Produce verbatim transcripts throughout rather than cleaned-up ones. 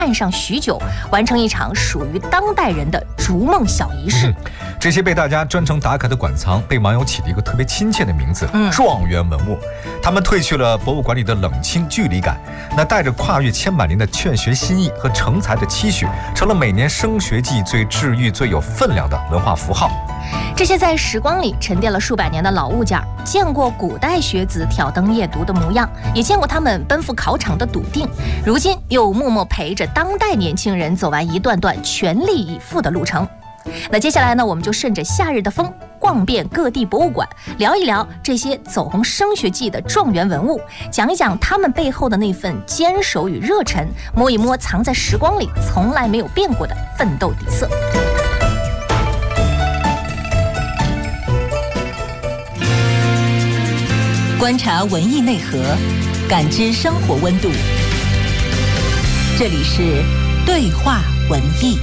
岸上许久，完成一场属于当代人的逐梦小仪式。 嗯、这些被大家专程打卡的馆藏，被网友起了一个特别亲切的名字—— 嗯、 状元文物。他们褪去了博物馆里的冷清距离感，那带着跨越千百年的劝学心意和成才的期许，成了每年升学季最治愈、最有分量的文化符号。 这些在时光里沉淀了数百年的老物件，见过古代学子挑灯夜读的模样，也见过他们奔赴考场的笃定，如今又默默陪着当代年轻人走完一段段全力以赴的路程。那接下来呢，我们就顺着夏日的风，逛遍各地博物馆，聊一聊这些走红升学季的状元文物，讲一讲他们背后的那份坚守与热忱，摸一摸藏在时光里从来没有变过的奋斗底色。 观察文艺内核，感知生活温度。这里是对话文艺。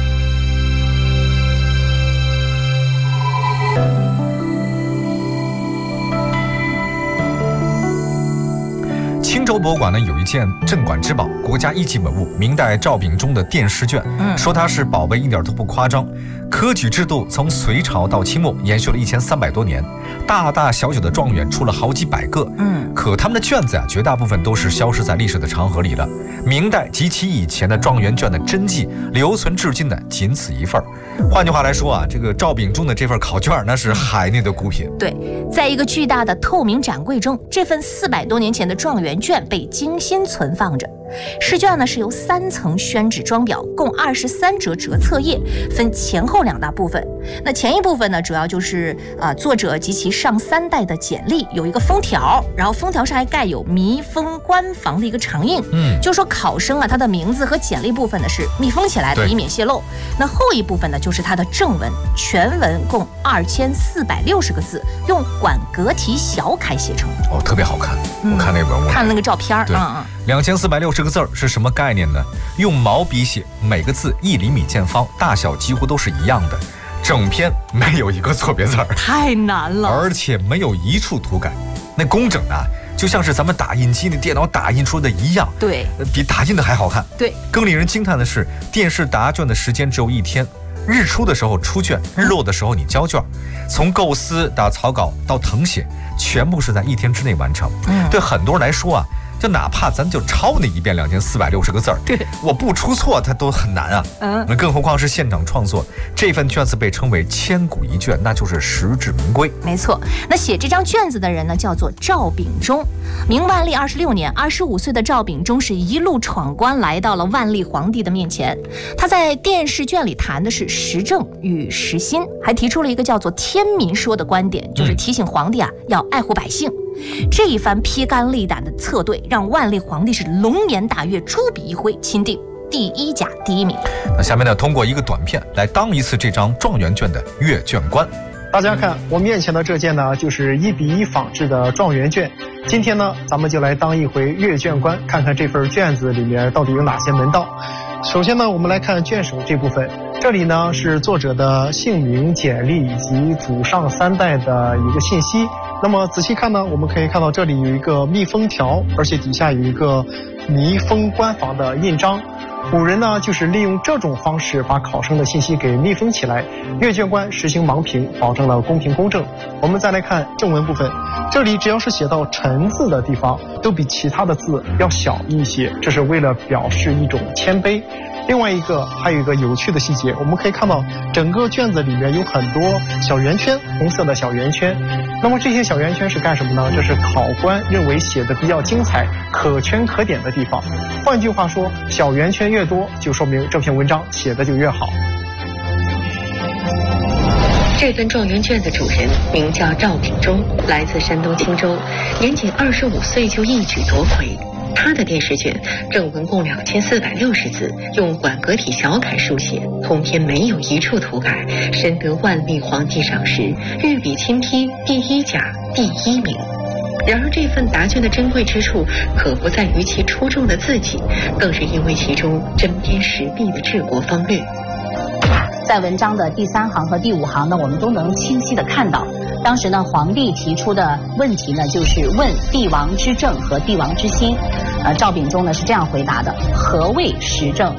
青州博物馆呢有一件镇馆之宝，国家一级文物，明代赵秉忠的殿试卷， 嗯、 说它是宝贝一点都不夸张。科举制度从隋朝到清末延续了一千三百多年，大大小小的状元出了好几百个， 嗯， 可他们的卷子啊，绝大部分都是消失在历史的长河里了。明代及其以前的状元卷的真迹留存至今的仅此一份。换句话来说啊，这个赵秉忠的这份考卷那是海内的孤品。 对，在一个巨大的透明展柜中，这份四百多年前的状元卷被精心存放着。试卷呢是由三层宣纸装裱，共二十三折折册页，分前后两大部分。那前一部分呢，主要就是呃作者及其上三代的简历，有一个封条，然后封条上还盖有密封官房的一个长印， 嗯， 就是说考生啊他的名字和简历部分呢是密封起来的，以免泄露。那后一部分呢就是他的正文，全文共二千四百六十个字，用管格体小楷写成。 哦，特别好看， 嗯、 我看那文物， 看那个照片， 对， 嗯嗯。 两千四百六十个字是什么概念呢？用毛笔写，每个字一厘米见方，大小几乎都是一样的，整篇没有一个错别字儿， 太难了， 而且没有一处涂改，那工整啊，就像是咱们打印机那电脑打印出的一样， 对， 比打印的还好看。 对， 更令人惊叹的是，殿试答卷的时间只有一天。日出的时候出卷，日落的时候你交卷，从构思到草稿到誊写，全部是在一天之内完成。 嗯， 对很多人来说啊，就哪怕咱就抄那一遍两千四百六十个字儿， 对， 我不出错它都很难啊。 嗯， 那更何况是现场创作，这份卷子被称为千古一卷，那就是实至名归。 没错，那写这张卷子的人呢，叫做赵秉忠。明万历二十六年，二十五岁的赵秉忠是一路闯关来到了万历皇帝的面前。他在殿试卷里谈的是时政与时新，还提出了一个叫做天民说的观点，就是提醒皇帝啊要爱护百姓。这一番披肝沥胆的策对，让万历皇帝是龙颜大悦，朱笔一挥，钦定第一甲第一名。 那下面呢，通过一个短片来当一次这张状元卷的阅卷官。 大家看我面前的这件呢，就是一比一仿制的状元卷。今天呢，咱们就来当一回阅卷官，看看这份卷子里面到底有哪些门道。首先呢，我们来看卷首这部分，这里呢是作者的姓名、简历以及祖上三代的一个信息。那么仔细看呢，我们可以看到这里有一个密封条，而且底下有一个密封官房的印章。古人呢，就是利用这种方式把考生的信息给密封起来。阅卷官实行盲评，保证了公平公正。我们再来看正文部分，这里只要是写到臣字的地方，都比其他的字要小一些，这是为了表示一种谦卑。另外一个还有一个有趣的细节，我们可以看到整个卷子里面有很多小圆圈，红色的小圆圈。那么这些小圆圈是干什么呢？这是考官认为写的比较精彩、可圈可点的地方。换句话说，小圆圈越多，就说明这篇文章写的就越好。 这份状元卷的主人名叫赵秉忠，来自山东青州，年仅二十五岁就一举夺魁。他的殿试卷正文共两千四百六十字，用管格体小楷书写，通篇没有一处涂改，深得万历皇帝赏识，御笔亲批第一甲第一名。然而这份答卷的珍贵之处，可不在于其出众的字迹，更是因为其中针砭时弊的治国方略。 在文章的第三行和第五行呢，我们都能清晰地看到，当时呢，皇帝提出的问题呢，就是问帝王之政和帝王之心。呃，赵秉忠呢是这样回答的：何谓时政？